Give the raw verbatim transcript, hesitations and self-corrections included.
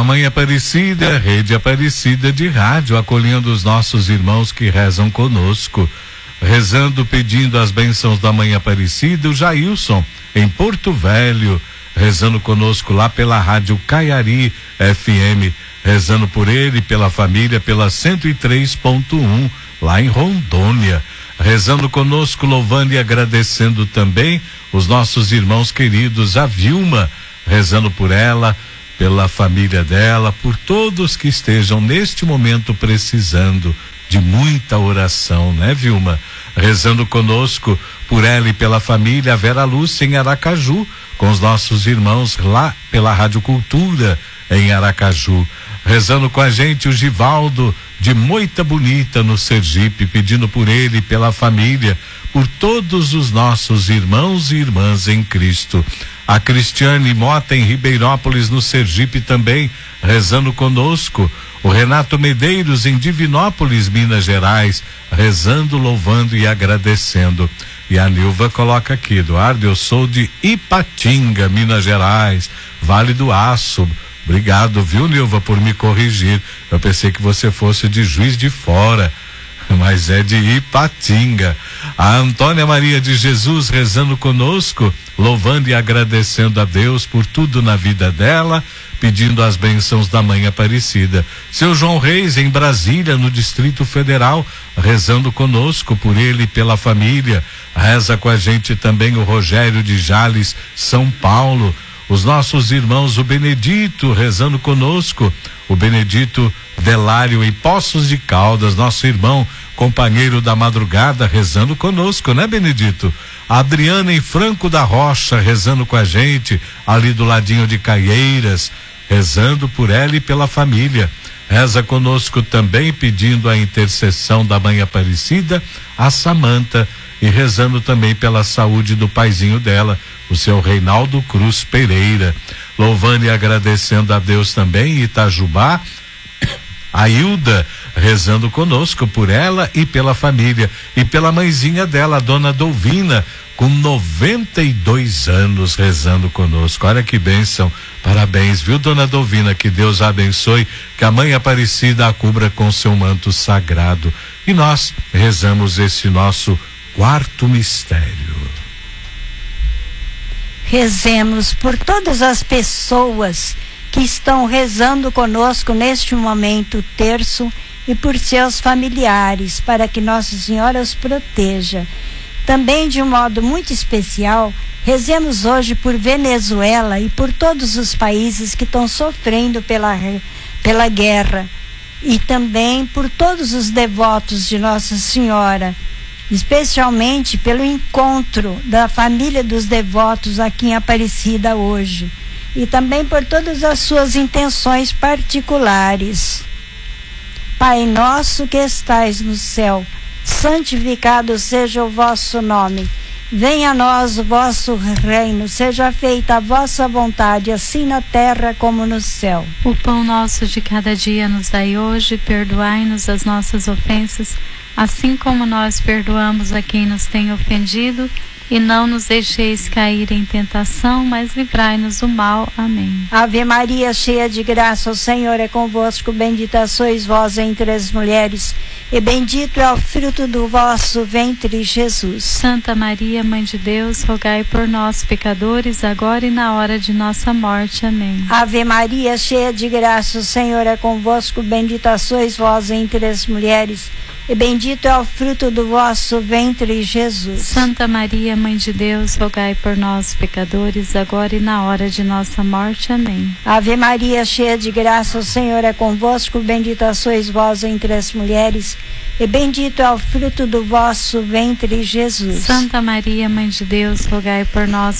Mãe Aparecida, Rede Aparecida de Rádio, acolhendo os nossos irmãos que rezam conosco. Rezando, pedindo as bênçãos da Mãe Aparecida, o Jailson, em Porto Velho, rezando conosco lá pela Rádio Caiari F M, rezando por ele, pela família, pela cento e três ponto um, lá em Rondônia. Rezando conosco, louvando e agradecendo também os nossos irmãos queridos, a Vilma, rezando por ela, pela família dela, por todos que estejam neste momento precisando de muita oração, né, Vilma? Rezando conosco por ela e pela família, a Vera Lúcia em Aracaju, com os nossos irmãos lá pela Rádio Cultura em Aracaju. Rezando com a gente o Givaldo de Moita Bonita no Sergipe, pedindo por ele e pela família, por todos os nossos irmãos e irmãs em Cristo. A Cristiane Mota em Ribeirópolis no Sergipe também, rezando conosco. O Renato Medeiros em Divinópolis, Minas Gerais, rezando, louvando e agradecendo. E a Nilva coloca aqui, Eduardo, eu sou de Ipatinga, Minas Gerais, Vale do Aço. Obrigado, viu, Nilva, por me corrigir. Eu pensei que você fosse de Juiz de Fora, mas é de Ipatinga. A Antônia Maria de Jesus rezando conosco, louvando e agradecendo a Deus por tudo na vida dela, pedindo as bênçãos da Mãe Aparecida. Seu João Reis em Brasília, no Distrito Federal, rezando conosco por ele e pela família. Reza com a gente também o Rogério de Jales, São Paulo. Os nossos irmãos, o Benedito, rezando conosco, o Benedito Delário em Poços de Caldas, nosso irmão, companheiro da madrugada, rezando conosco, né, Benedito? A Adriana em Franco da Rocha, rezando com a gente, ali do ladinho de Caieiras, rezando por ela e pela família. Reza conosco também, pedindo a intercessão da Mãe Aparecida, a Samanta, e rezando também pela saúde do paizinho dela, o seu Reinaldo Cruz Pereira. Louvando e agradecendo a Deus também, Itajubá, a Hilda, rezando conosco por ela e pela família, e pela mãezinha dela, a dona Dolvina, com noventa e dois anos, rezando conosco. Olha que bênção, parabéns, viu, dona Dolvina? Que Deus a abençoe, que a Mãe Aparecida a cubra com seu manto sagrado. E nós rezamos esse nosso quarto mistério. Rezemos por todas as pessoas que estão rezando conosco neste momento terço e por seus familiares, para que Nossa Senhora os proteja. Também, de um modo muito especial, rezemos hoje por Venezuela e por todos os países que estão sofrendo pela, pela guerra, e também por todos os devotos de Nossa Senhora, especialmente pelo encontro da família dos devotos aqui em Aparecida hoje, e também por todas as suas intenções particulares. Pai nosso que estais no céu, santificado seja o vosso nome. Venha a nós o vosso reino, seja feita a vossa vontade, assim na terra como no céu. O pão nosso de cada dia nos dai hoje, perdoai-nos as nossas ofensas, assim como nós perdoamos a quem nos tem ofendido, e não nos deixeis cair em tentação, mas livrai-nos do mal. Amém. Ave Maria, cheia de graça, o Senhor é convosco, bendita sois vós entre as mulheres, e bendito é o fruto do vosso ventre, Jesus. Santa Maria, Mãe de Deus, rogai por nós, pecadores, agora e na hora de nossa morte. Amém. Ave Maria, cheia de graça, o Senhor é convosco, bendita sois vós entre as mulheres, e bendito é o fruto do vosso ventre, Jesus. Santa Maria, Mãe de Deus, rogai por nós, pecadores, agora e na hora de nossa morte. Amém. Ave Maria, cheia de graça, o Senhor é convosco, bendita sois vós entre as mulheres, e bendito é o fruto do vosso ventre, Jesus. Santa Maria, Mãe de Deus, rogai por nós,